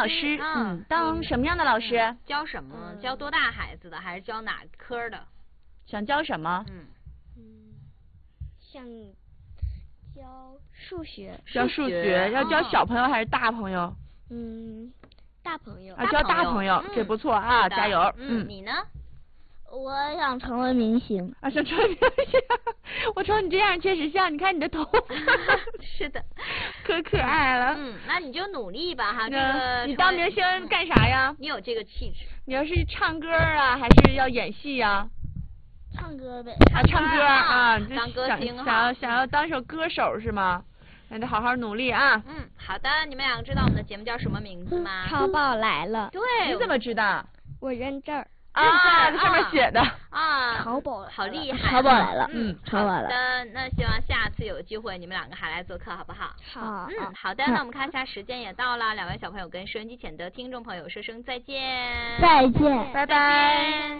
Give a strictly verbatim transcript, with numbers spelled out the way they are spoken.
老师，嗯，当什么样的老师？ 嗯、教什么？教多大孩子的？还是教哪科的？ 想教什么？ 嗯嗯，像教数学。 教数学，要教小朋友还是大朋友？ 嗯，大朋友。 啊，教大朋友，这不错啊，加油。 嗯，你呢？ 我想成为明星。 啊，想成为明星？我瞅你这样确实像，你看你的头发。 是的， 可可爱了。 嗯，那你就努力吧哈。这个你当明星干啥呀？ 你有这个气质。 你要是唱歌啊，还是要演戏呀？ 唱歌呗。 啊，唱歌啊， 当歌星想要想要当首歌手是吗？那得好好努力啊。 嗯，好的。你们两个知道我们的节目叫什么名字吗？ 超爆来了。 对。 你怎么知道？ 我认字儿。 啊，这上面写的啊， 淘宝好厉害， 淘宝来了， 嗯， 淘宝来了。 好的，那希望下次有机会你们两个还来做客，好不好？ 好， 嗯，好的，那我们看一下时间也到了，两位小朋友跟收音机前的听众朋友说声再见， 再见， 拜拜。